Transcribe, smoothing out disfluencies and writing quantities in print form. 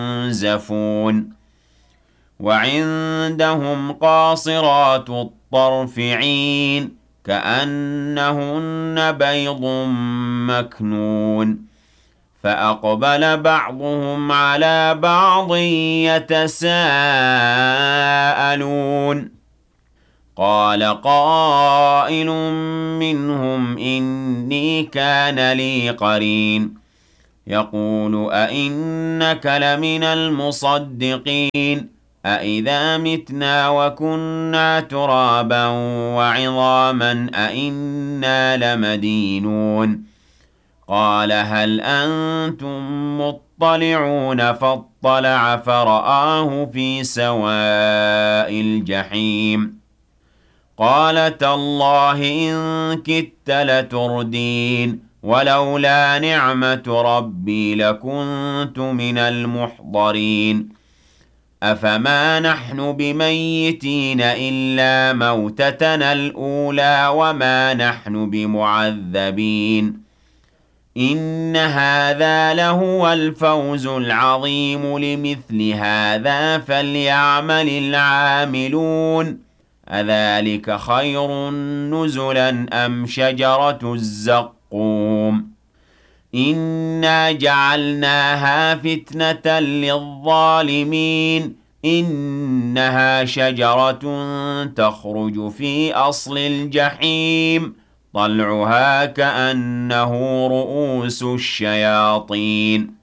ينزفون وعندهم قاصرات الطرف عين كأنهن بيض مكنون فأقبل بعضهم على بعض يتساءلون قال قائل منهم إني كان لي قرين يقول أئنك لمن المصدقين أئذا متنا وكنا ترابا وعظاما أئنا لمدينون قال هل أنتم مطلعون فاطلع فرآه في سواء الجحيم قال تالله إن كدت لتردين ولولا نعمة ربي لكنت من المحضرين أفما نحن بميتين إلا موتتنا الأولى وما نحن بمعذبين إن هذا لهو الفوز العظيم لمثل هذا فليعمل العاملون أذلك خير نزلا أم شجرة الزقوم إنا جعلناها فتنة للظالمين إنها شجرة تخرج في أصل الجحيم طلعها كأنه رؤوس الشياطين